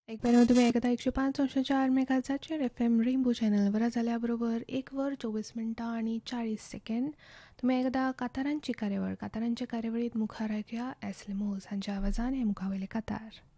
एक पेन तुम्ही ऐकता 105.4 FM रेनबो चॅनलवर झाल्याबरोबर 1:24 आणि 40 सेकंद. तुम्ही ऐकता कातारांची कार्यवळ. कातारांच्या कार्यवळीत मुखार ऐकूया एस लिमोस हांच्या आवाजान हे मुखावयले कातार.